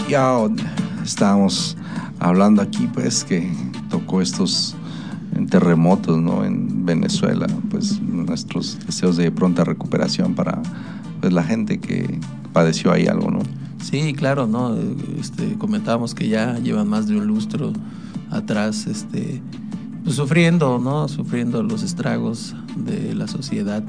Ya estábamos hablando aquí, pues, que tocó estos terremotos, ¿no?, en Venezuela. Pues nuestros deseos de pronta recuperación para, pues, la gente que padeció ahí algo, ¿no? Sí, claro, ¿no? Comentábamos que ya llevan más de un lustro atrás, pues sufriendo, ¿no? Sufriendo los estragos de la sociedad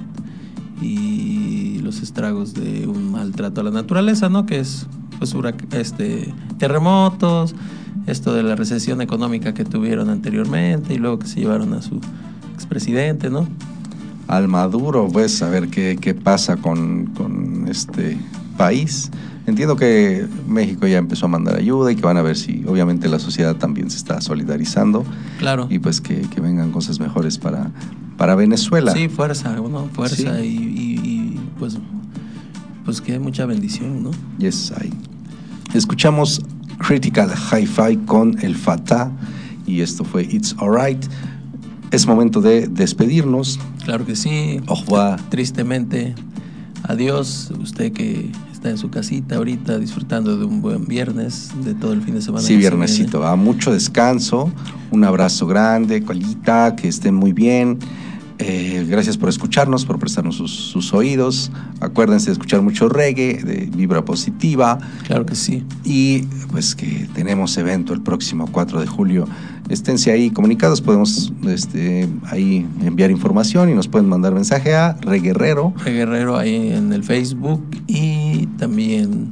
y los estragos de un maltrato a la naturaleza, ¿no? Que es, pues, terremotos, esto de la recesión económica que tuvieron anteriormente y luego que se llevaron a su expresidente, ¿no? Al Maduro, pues, a ver qué pasa con este país. Entiendo que México ya empezó a mandar ayuda y que van a ver si, obviamente, la sociedad también se está solidarizando. Claro. Y pues que vengan cosas mejores para Venezuela. Sí, fuerza, ¿no? Fuerza, sí. y pues que hay mucha bendición, ¿no? Yes, hay. Escuchamos Critical Hi-Fi con El Fatah y esto fue It's Alright. Es momento de despedirnos. Claro que sí. Au revoir. Tristemente, adiós, usted que está en su casita ahorita disfrutando de un buen viernes, de todo el fin de semana. Sí, viernesito, mucho descanso, un abrazo grande, colita, que estén muy bien. Gracias por escucharnos, por prestarnos sus oídos. Acuérdense de escuchar mucho reggae, de vibra positiva. Claro que sí. Y pues que tenemos evento el próximo 4 de julio. Esténse ahí comunicados, podemos ahí enviar información y nos pueden mandar mensaje a Reguerrero. Reguerrero ahí en el Facebook, y también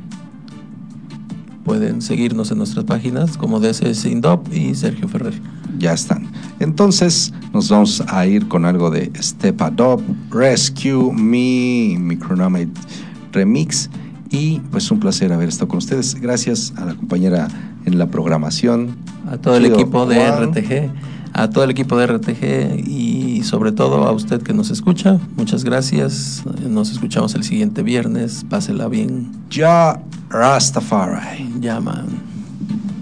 pueden seguirnos en nuestras páginas como DSS Indop y Sergio Ferrer. Ya están. Entonces nos vamos a ir con algo de Step Up, Rescue Me, Micronomate Remix. Y pues un placer haber estado con ustedes. Gracias a la compañera en la programación, a todo el equipo de RTG, a todo el equipo de RTG y sobre todo a usted que nos escucha. Muchas gracias. Nos escuchamos el siguiente viernes. Pásela bien. Ya Rastafari. Ya, man.